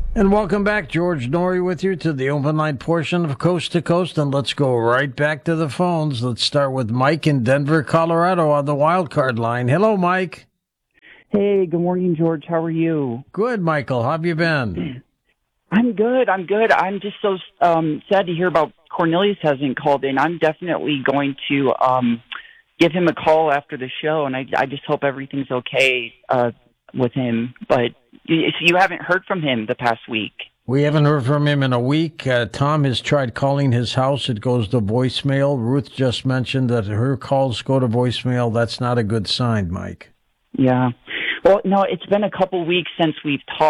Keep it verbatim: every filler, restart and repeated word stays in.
And welcome back, George Norrie with you to the open line portion of Coast to Coast. And let's go right back to the phones. Let's start with Mike in Denver, Colorado on the wild card line. Hello, Mike. Hey, good morning, George. How are you? Good, Michael. How have you been? I'm good. I'm good. I'm just so um, sad to hear about Cornelius hasn't called in. I'm definitely going to um, give him a call after the show, and I, I just hope everything's okay uh, with him. But you, you haven't heard from him the past week. We haven't heard from him in a week. Uh, Tom has tried calling his house. It goes to voicemail. Ruth just mentioned that her calls go to voicemail. That's not a good sign, Mike. Yeah. Well, no, it's been a couple weeks since we've talked.